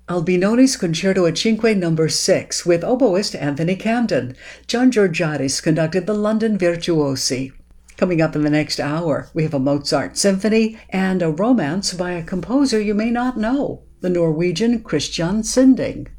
Albinoni's Concerto at Cinque No. 6 with oboist Anthony Camden. John Georgiadis conducted the London Virtuosi. Coming up in the next hour, we have a Mozart symphony and a romance by a composer you may not know, the Norwegian Christian Sinding.